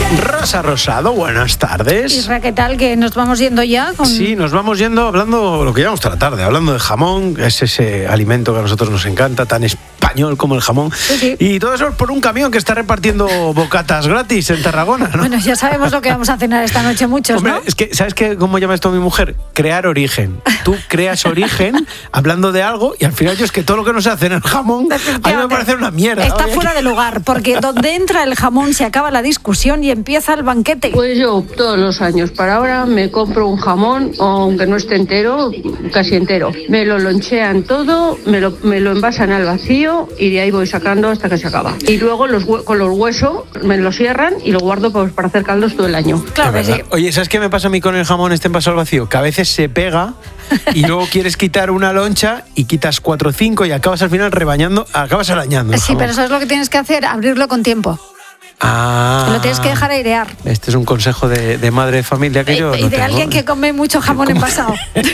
Rosa Rosado, buenas tardes. Isra, ¿qué tal? Que nos vamos yendo ya. Sí, nos vamos yendo hablando lo que llevamos toda la tarde, hablando de jamón, es ese alimento que a nosotros nos encanta, tan español como el jamón. Sí. Y todo eso por un camión que está repartiendo bocatas gratis en Tarragona, ¿no? Bueno, ya sabemos lo que vamos a cenar esta noche muchos, Hombre, ¿no? es que, ¿sabes cómo llama esto a mi mujer? Crear origen. Tú creas origen hablando de algo y al final yo es que todo lo que nos hacen el jamón a mí me parece una mierda. Está Oye, fuera de lugar, porque donde entra el jamón se acaba la discusión y empieza el banquete. Pues yo todos los años para ahora me compro un jamón, aunque no esté entero, casi entero. Me lo lonchean todo, me lo envasan al vacío y de ahí voy sacando hasta que se acaba. Y luego con los huesos me lo cierran y lo guardo pues, para hacer caldos todo el año. Claro que sí. Oye, ¿sabes qué me pasa a mí con el jamón este envasado al vacío? Que a veces se pega y luego quieres quitar una loncha y quitas 4 o 5 y acabas al final acabas arañando el Sí, jamón. pero ¿sabes lo que tienes que hacer? Abrirlo con tiempo. Ah, Lo tienes que dejar airear. Este es un consejo de madre de familia que yo Y no de tengo. alguien que come mucho jamón envasado.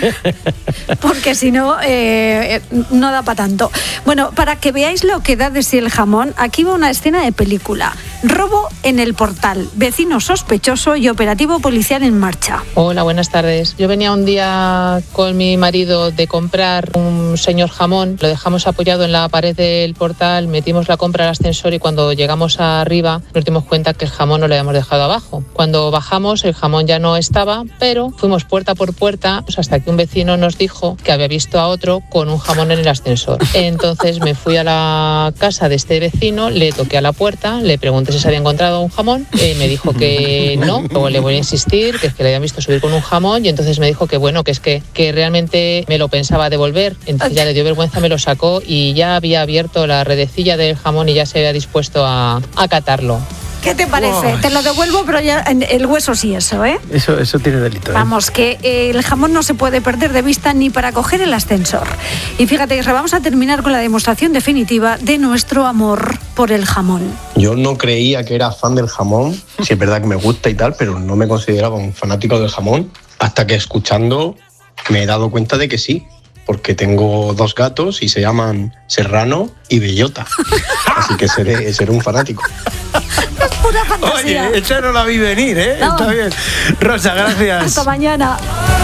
Porque si no, no da para tanto. Bueno, para que veáis lo que da de sí el jamón, aquí va una escena de película. Robo en el Portal, vecino sospechoso y operativo policial en marcha. Hola, buenas tardes. Yo venía un día con mi marido de comprar un señor jamón, lo dejamos apoyado en la pared del portal, metimos la compra al ascensor y cuando llegamos arriba nos dimos cuenta que el jamón no lo habíamos dejado abajo. Cuando bajamos el jamón ya no estaba, pero fuimos puerta por puerta hasta que un vecino nos dijo que había visto a otro con un jamón en el ascensor. Entonces me fui a la casa de este vecino, le toqué a la puerta, le pregunté si se había encontrado un jamón, me dijo que no, luego le voy a insistir, que es que le habían visto subir con un jamón y entonces me dijo que bueno, que es que realmente me lo pensaba devolver. Entonces ya le dio vergüenza, me lo sacó y ya había abierto la redecilla del jamón y ya se había dispuesto a catarlo. ¿Qué te parece? Wow. Te lo devuelvo, pero ya el hueso sí, eso, ¿eh? Eso tiene delito, ¿eh? Vamos, que el jamón no se puede perder de vista ni para coger el ascensor. Y fíjate, Isra, vamos a terminar con la demostración definitiva de nuestro amor por el jamón. Yo no creía que era fan del jamón, sí es verdad que me gusta y tal, pero no me consideraba un fanático del jamón, hasta que escuchando me he dado cuenta de que sí, porque tengo 2 gatos y se llaman Serrano y Bellota, así que seré un fanático. Pura fantasía. Oye, esa no la vi venir, ¿eh? No. Está bien. Rosa, gracias. Hasta mañana.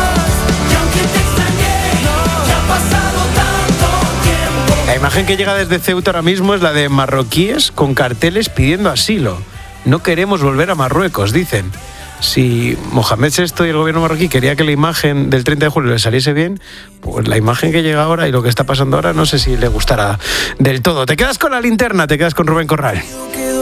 La imagen que llega desde Ceuta ahora mismo es la de marroquíes con carteles pidiendo asilo. No queremos volver a Marruecos, dicen. Si Mohamed VI y el gobierno marroquí quería que la imagen del 30 de julio le saliese bien, pues la imagen que llega ahora y lo que está pasando ahora no sé si le gustará del todo. Te quedas con la linterna, te quedas con Rubén Corral.